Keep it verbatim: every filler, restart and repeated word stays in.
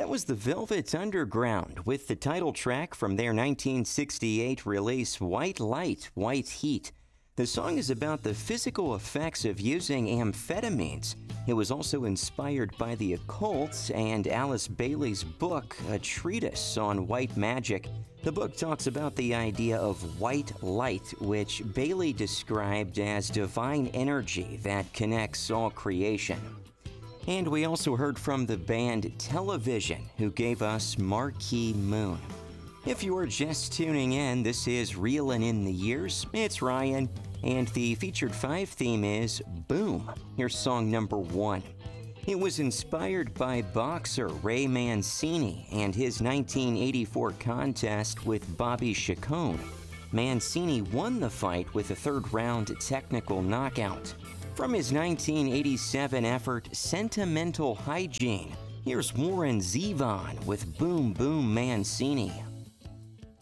That was the Velvet Underground with the title track from their nineteen sixty-eight release White Light, White Heat. The song is about the physical effects of using amphetamines. It was also inspired by the occult and Alice Bailey's book, A Treatise on White Magic. The book talks about the idea of white light, which Bailey described as divine energy that connects all creation. And we also heard from the band Television, who gave us Marquee Moon. If you are just tuning in, this is Reelin' in the Years. It's Ryan, and the featured five theme is Boom. Here's song number one. It was inspired by boxer Ray Mancini and his nineteen eighty-four contest with Bobby Chacon. Mancini won the fight with a third-round technical knockout. From his nineteen eighty-seven effort Sentimental Hygiene, here's Warren Zevon with Boom Boom Mancini